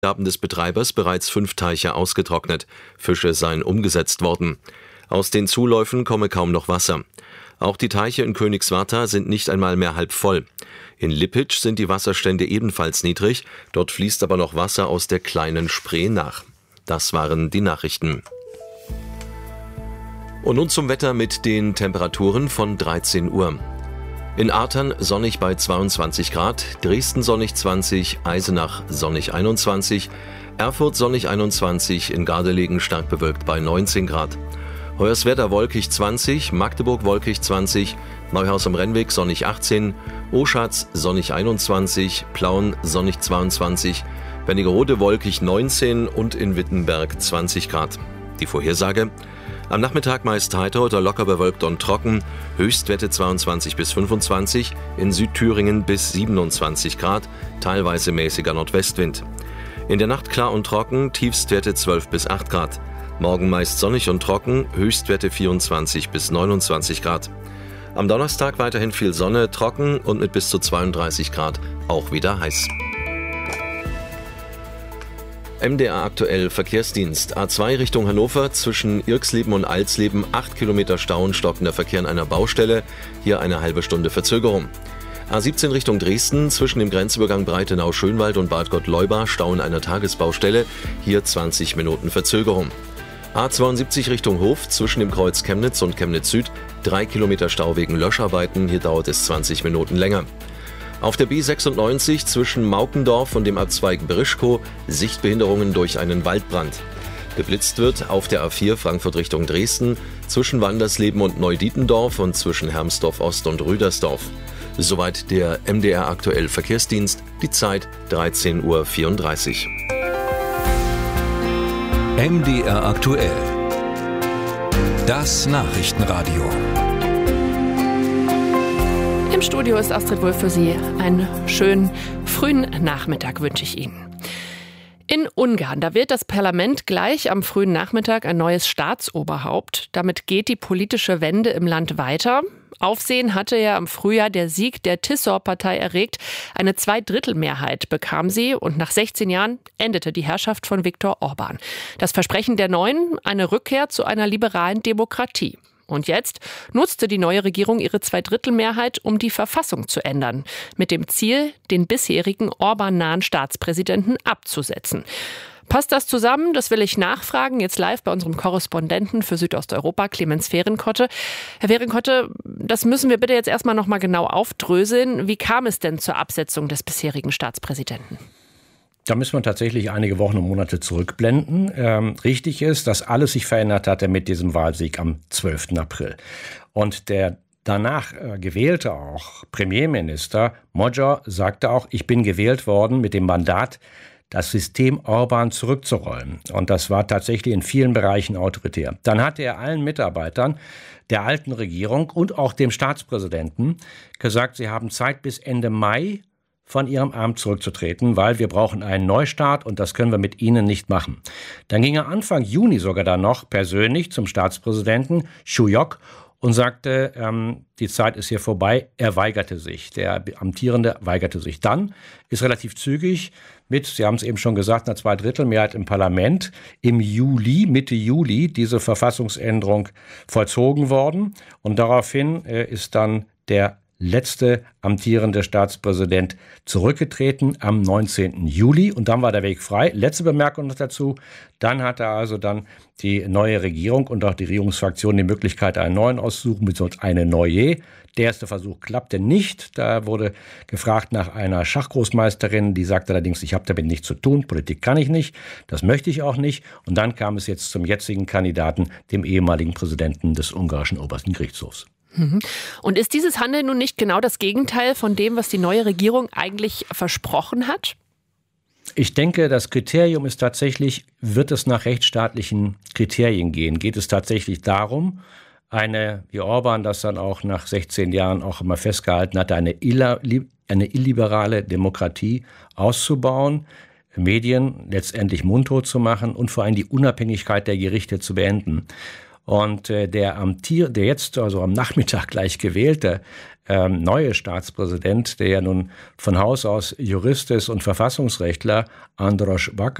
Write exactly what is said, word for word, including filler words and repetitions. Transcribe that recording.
Angaben des Betreibers bereits fünf Teiche ausgetrocknet. Fische seien umgesetzt worden. Aus den Zuläufen komme kaum noch Wasser. Auch die Teiche in Königswartha sind nicht einmal mehr halb voll. In Lippitsch sind die Wasserstände ebenfalls niedrig. Dort fließt aber noch Wasser aus der kleinen Spree nach. Das waren die Nachrichten. Und nun zum Wetter mit den Temperaturen von dreizehn Uhr. In Artern sonnig bei zweiundzwanzig Grad, Dresden sonnig zwanzig, Eisenach sonnig einundzwanzig, Erfurt sonnig einundzwanzig, in Gardelegen stark bewölkt bei neunzehn Grad. Hoyerswerda wolkig zwanzig, Magdeburg wolkig zwanzig, Neuhaus am Rennweg sonnig achtzehn, Oschatz sonnig einundzwanzig, Plauen sonnig zweiundzwanzig, Wernigerode wolkig neunzehn und in Wittenberg zwanzig Grad. Die Vorhersage: Am Nachmittag meist heiter oder locker bewölkt und trocken, Höchstwerte zweiundzwanzig bis fünfundzwanzig, in Südthüringen bis siebenundzwanzig Grad, teilweise mäßiger Nordwestwind. In der Nacht klar und trocken, Tiefstwerte zwölf bis acht Grad. Morgen meist sonnig und trocken, Höchstwerte vierundzwanzig bis neunundzwanzig Grad. Am Donnerstag weiterhin viel Sonne, trocken und mit bis zu zweiunddreißig Grad auch wieder heiß. M D R aktuell Verkehrsdienst. A zwei Richtung Hannover, zwischen Irxleben und Alsleben acht Kilometer Stau und stockender Verkehr an einer Baustelle. Hier eine halbe Stunde Verzögerung. A siebzehn Richtung Dresden, zwischen dem Grenzübergang Breitenau-Schönwald und Bad Gottleuba Stau in einer Tagesbaustelle. Hier zwanzig Minuten Verzögerung. A zweiundsiebzig Richtung Hof, zwischen dem Kreuz Chemnitz und Chemnitz Süd drei Kilometer Stau wegen Löscharbeiten. Hier dauert es zwanzig Minuten länger. Auf der B sechsundneunzig zwischen Maukendorf und dem Abzweig Berischkow Sichtbehinderungen durch einen Waldbrand. Geblitzt wird auf der A vier Frankfurt Richtung Dresden zwischen Wandersleben und Neudietendorf und zwischen Hermsdorf Ost und Rüdersdorf. Soweit der M D R aktuell Verkehrsdienst. Die Zeit dreizehn Uhr vierunddreißig. M D R aktuell. Das Nachrichtenradio. Im Studio ist Astrid Wulff für Sie. Einen schönen frühen Nachmittag wünsche ich Ihnen. In Ungarn, da wählt das Parlament gleich am frühen Nachmittag ein neues Staatsoberhaupt. Damit geht die politische Wende im Land weiter. Aufsehen hatte ja im Frühjahr der Sieg der Tisza-Partei erregt. Eine Zweidrittelmehrheit bekam sie und nach sechzehn Jahren endete die Herrschaft von Viktor Orbán. Das Versprechen der Neuen, eine Rückkehr zu einer liberalen Demokratie. Und jetzt nutzte die neue Regierung ihre Zweidrittelmehrheit, um die Verfassung zu ändern. Mit dem Ziel, den bisherigen Orbán-nahen Staatspräsidenten abzusetzen. Passt das zusammen? Das will ich nachfragen. Jetzt live bei unserem Korrespondenten für Südosteuropa, Clemens Fehrenkotte. Herr Fehrenkotte, das müssen wir bitte jetzt erstmal noch mal genau aufdröseln. Wie kam es denn zur Absetzung des bisherigen Staatspräsidenten? Da müssen wir tatsächlich einige Wochen und Monate zurückblenden. Ähm, richtig ist, dass alles sich verändert hatte mit diesem Wahlsieg am zwölften April. Und der danach äh, gewählte auch Premierminister Magyar sagte auch, ich bin gewählt worden mit dem Mandat, das System Orbán zurückzurollen. Und das war tatsächlich in vielen Bereichen autoritär. Dann hatte er allen Mitarbeitern der alten Regierung und auch dem Staatspräsidenten gesagt, sie haben Zeit bis Ende Mai, von ihrem Amt zurückzutreten, weil wir brauchen einen Neustart und das können wir mit ihnen nicht machen. Dann ging er Anfang Juni sogar dann noch persönlich zum Staatspräsidenten Schujok und sagte, ähm, die Zeit ist hier vorbei. Er weigerte sich. Der Amtierende weigerte sich. Dann ist relativ zügig mit, Sie haben es eben schon gesagt, einer Zweidrittelmehrheit im Parlament im Juli, Mitte Juli, diese Verfassungsänderung vollzogen worden. Und daraufhin äh, ist dann der letzte amtierende Staatspräsident zurückgetreten am neunzehnten Juli und dann war der Weg frei. Letzte Bemerkung noch dazu, dann hatte also dann die neue Regierung und auch die Regierungsfraktion die Möglichkeit, einen neuen auszusuchen, beziehungsweise eine neue. Der erste Versuch klappte nicht. Da wurde gefragt nach einer Schachgroßmeisterin, die sagte allerdings, ich habe damit nichts zu tun, Politik kann ich nicht, das möchte ich auch nicht. Und dann kam es jetzt zum jetzigen Kandidaten, dem ehemaligen Präsidenten des ungarischen obersten Gerichtshofs. Und ist dieses Handeln nun nicht genau das Gegenteil von dem, was die neue Regierung eigentlich versprochen hat? Ich denke, das Kriterium ist tatsächlich, wird es nach rechtsstaatlichen Kriterien gehen? Geht es tatsächlich darum, eine, wie Orbán das dann auch nach sechzehn Jahren auch immer festgehalten hat, eine, illa, eine illiberale Demokratie auszubauen, Medien letztendlich mundtot zu machen und vor allem die Unabhängigkeit der Gerichte zu beenden? Und äh, der amtier, der jetzt also am Nachmittag gleich gewählte ähm, neue Staatspräsident, der ja nun von Haus aus Jurist ist und Verfassungsrechtler, Androš Bakar,